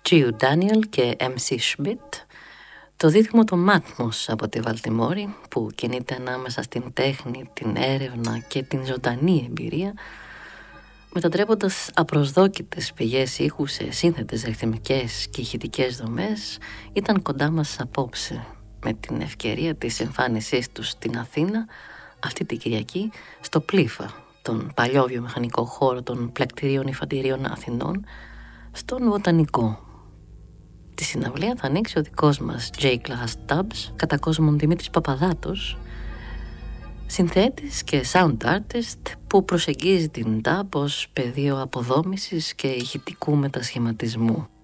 Gio Daniel και MC Schmidt, το δίδυμο των Matmos από τη Βαλτιμόρη, που κινείται ανάμεσα στην τέχνη, την έρευνα και την ζωντανή εμπειρία, μετατρέποντας απροσδόκητες πηγές ήχου σε σύνθετες ρυθμικές και ηχητικές δομές, ήταν κοντά μας απόψε, με την ευκαιρία της εμφάνισής τους στην Αθήνα αυτή την Κυριακή στο Πλήφα, τον παλιό βιομηχανικό χώρο των πλακτηρίων υφαντηρίων Αθηνών, στον Βοτανικό. Τη συναυλία θα ανοίξει ο δικός μας J-Class Dubs, κατά κόσμον Δημήτρης Παπαδάτος, συνθέτης και sound artist που προσεγγίζει την dub ως πεδίο αποδόμησης και ηχητικού μετασχηματισμού.